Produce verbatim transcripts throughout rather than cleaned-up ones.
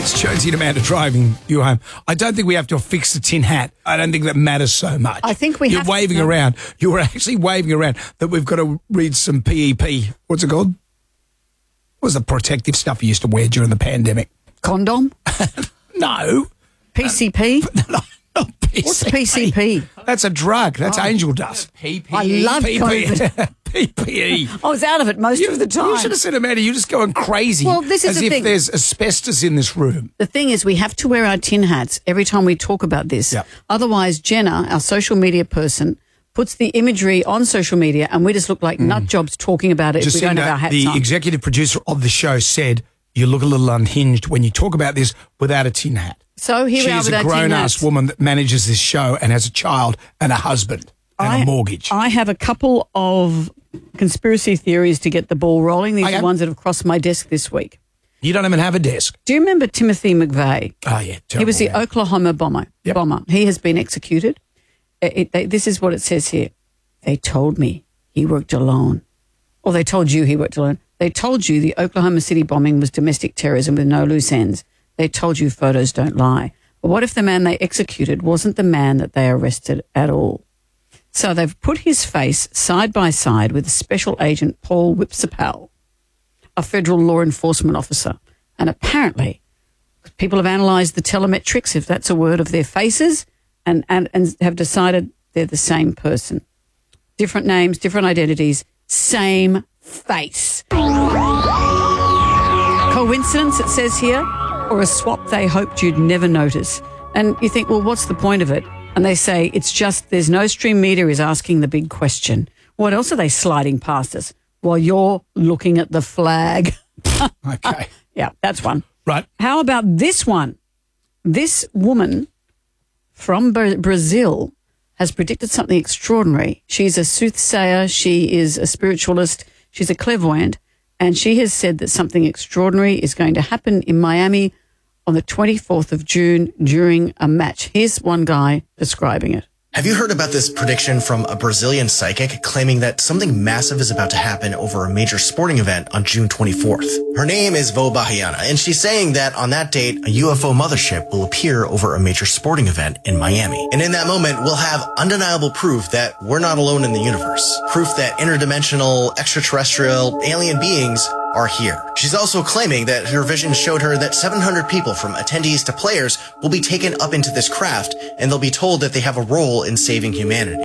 It's Jonesy and Amanda driving you home. I don't think we have to fix the tin hat. I don't think that matters so much. I think we You're have to- waving around. You were actually waving around that we've got to read some P E P. What's it called? What was the protective stuff you used to wear during the pandemic? Condom? No. P C P? No, not P C P. What's P C P? That's a drug. That's angel dust. P P E. I love P P E. COVID. P P E. I was out of it most You, of the time. you should have said, Amanda, you're just going crazy. Well, this is as the if thing. there's asbestos in this room. The thing is, we have to wear our tin hats every time we talk about this. Yep. Otherwise, Jenna, our social media person, puts the imagery on social media and we just look like nut jobs talking about it if we don't have our hats the on. executive producer of the show said, you look a little unhinged when you talk about this without a tin hat. So here we are She's with a our tin grown-ass hats. woman that manages this show and has a child and a husband and I, a mortgage. I have a couple of conspiracy theories to get the ball rolling. These Okay. are ones that have crossed my desk this week. You don't even have a desk. Do you remember Timothy McVeigh? Oh, yeah. He was the terrible man. Oklahoma bomber. Yep. Bomber. He has been executed. It, it, they, this is what it says here. They told me he worked alone. Or they told you he worked alone. They told you the Oklahoma City bombing was domestic terrorism with no loose ends. They told you photos don't lie. But what if the man they executed wasn't the man that they arrested at all? So they've put his face side by side with Special Agent Paul Whipsapal, a federal law enforcement officer. And apparently people have analysed the telemetrics, if that's a word, of their faces and, and, and have decided they're the same person. Different names, different identities, same face. Coincidence, it says here, or a swap they hoped you'd never notice. And you think, well, what's the point of it? And they say, it's just there's no stream media is asking the big question. What else are they sliding past us while you're looking at the flag? Okay. Yeah, that's one. Right. How about this one? This woman from Bra- Brazil has predicted something extraordinary. She's a soothsayer. She is a spiritualist. She's a clairvoyant. And she has said that something extraordinary is going to happen in Miami on the twenty-fourth of June during a match. Here's one guy describing it. Have you heard about this prediction from a Brazilian psychic claiming that something massive is about to happen over a major sporting event on June twenty-fourth? Her name is Vo Bahiana, and she's saying that on that date, a U F O mothership will appear over a major sporting event in Miami. And in that moment, we'll have undeniable proof that we're not alone in the universe. Proof that interdimensional, extraterrestrial, alien beings are here. She's also claiming that her vision showed her that seven hundred people, from attendees to players, will be taken up into this craft, and they'll be told that they have a role in saving humanity.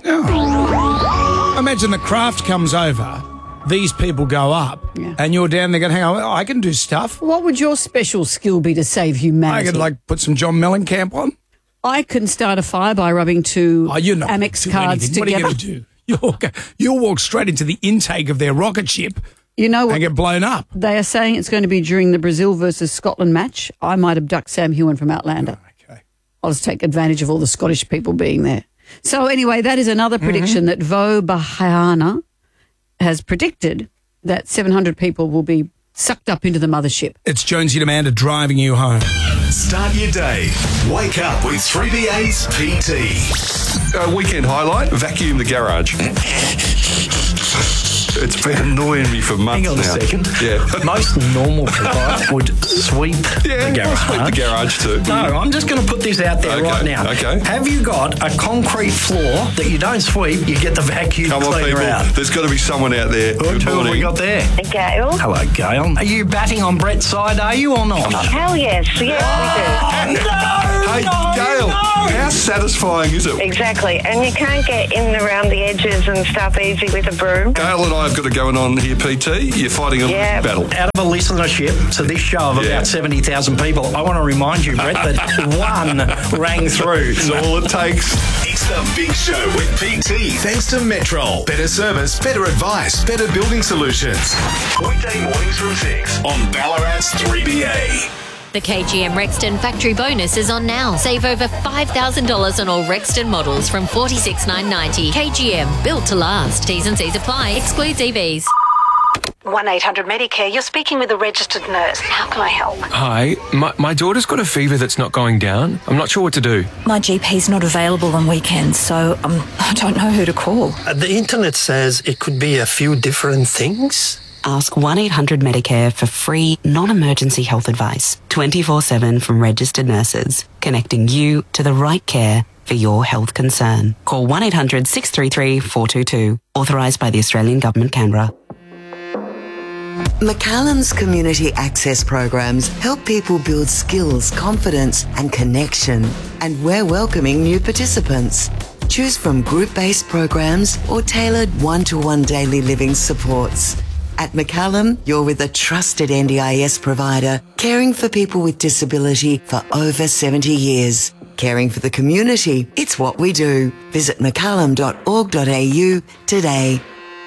Oh. Imagine the craft comes over, these people go up, Yeah. and you're down there going, hang on, I can do stuff. What would your special skill be to save I humanity? could, like, put some John Mellencamp on. I can start a fire by rubbing two Oh, you're not gonna Amex do cards anything. What are you together. going to do? You'll, go- you'll walk straight into the intake of their rocket ship You know what? and get blown up. They are saying it's going to be during the Brazil versus Scotland match. I might abduct Sam Hewen from Outlander. Okay. I'll just take advantage of all the Scottish people being there. So anyway, that is another prediction that Vo Bahiana has predicted that seven hundred people will be sucked up into the mothership. It's Jonesy and Amanda driving you home. Start your day. Wake up with three B A's P T. Uh, weekend highlight, vacuum the garage. It's been annoying me for months Hang on now. a second. Yeah. Most normal people would sweep Yeah, the I'll garage. sweep the garage too. No, I'm just going to put this out there Okay, right now. okay. Have you got a concrete floor that you don't sweep, you get the vacuum Come on, cleaner people. out? There's got to be someone out there. Good, Good who have we morning. got there? Gail. Hello, Gail. Are you batting on Brett's side, are you, or not? Hell yes, yes, we do. Hey, Gail, how satisfying is it? Exactly, and you can't get in and around the edges and stuff easy with a broom. Gail and I have got it going on here, P T. You're fighting a Yeah. battle. Out of a listenership to this show of Yeah. about seventy thousand people, I want to remind you, Brett, that one rang through. It's all it takes. It's the Big Show with P T. Thanks to Metrol. Better service, better advice, better building solutions. Weekday mornings from six on Ballarat's three B A. The K G M Rexton factory bonus is on now. Save over five thousand dollars on all Rexton models from forty-six thousand nine hundred ninety dollars. K G M, built to last. T's and C's apply. Excludes E Vs. one eight hundred Medicare, you're speaking with a registered nurse. How can I help? Hi, my, my daughter's got a fever that's not going down. I'm not sure what to do. My G P's not available on weekends, so um, I don't know who to call. Uh, the internet says it could be a few different things. Ask one eight hundred Medicare for free, non-emergency health advice, twenty-four seven from registered nurses, connecting you to the right care for your health concern. Call one eight hundred six three three four two two. Authorised by the Australian Government, Canberra. McCallum's community access programs help people build skills, confidence and connection. And we're welcoming new participants. Choose from group-based programs or tailored one-to-one daily living supports. At McCallum, you're with a trusted N D I S provider, caring for people with disability for over seventy years. Caring for the community, it's what we do. Visit mccallum dot org dot a u today.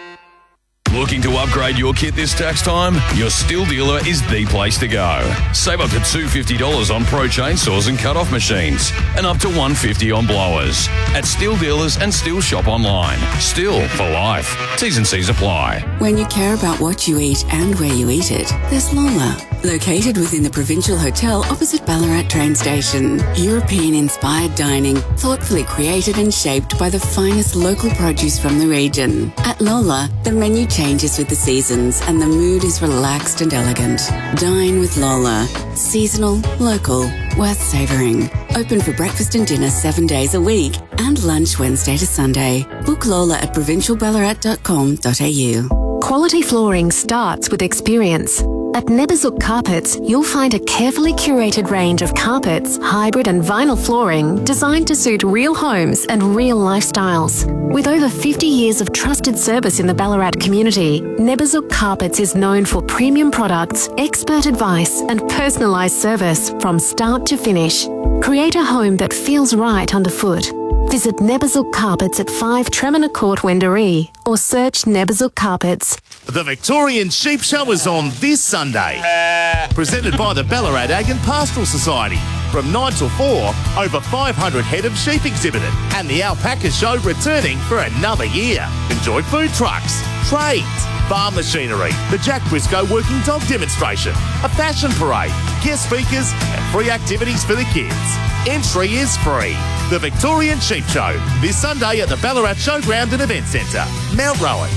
Looking to upgrade your kit this tax time? Your Stihl dealer is the place to go. Save up to two hundred fifty dollars on pro chainsaws and cut-off machines, and up to one hundred fifty dollars on blowers. At Stihl dealers and Stihl shop online. Stihl for life. T's and C's apply. When you care about what you eat and where you eat it, there's Lola. Located within the Provincial Hotel opposite Ballarat train station. European-inspired dining, thoughtfully created and shaped by the finest local produce from the region. At Lola, the menu changes with the seasons and the mood is relaxed and elegant. Dine with Lola. Seasonal, local, worth savouring. Open for breakfast and dinner seven days a week and lunch Wednesday to Sunday. Book Lola at provincial ballarat dot com dot a u. Quality flooring starts with experience. At Neberzuk Carpets, you'll find a carefully curated range of carpets, hybrid and vinyl flooring designed to suit real homes and real lifestyles. With over fifty years of trusted service in the Ballarat community, Neberzuk Carpets is known for premium products, expert advice and personalised service from start to finish. Create a home that feels right underfoot. Visit Neberzuk Carpets at five Tremina Court, Wendouree, or search Neberzuk Carpets. The Victorian Sheep Show is on this Sunday. Presented by the Ballarat Ag and Pastoral Society. From nine till four, over five hundred head of sheep exhibited. And the Alpaca Show returning for another year. Enjoy food trucks, trades, farm machinery, the Jack Briscoe Working Dog Demonstration, a fashion parade, guest speakers and free activities for the kids. Entry is free. The Victorian Sheep Show, this Sunday at the Ballarat Showground and Event Centre, Mount Rowan.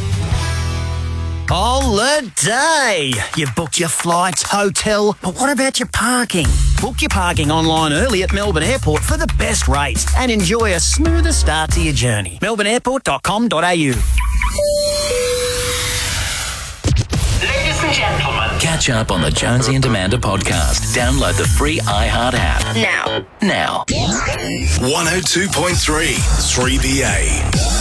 Holiday! You booked your flights, hotel, but what about your parking? Book your parking online early at Melbourne Airport for the best rates and enjoy a smoother start to your journey. melbourne airport dot com dot a u. Ladies and gentlemen, catch up on the Jonesy and Amanda podcast. Download the free iHeart app. now. Now. one oh two point three three B A.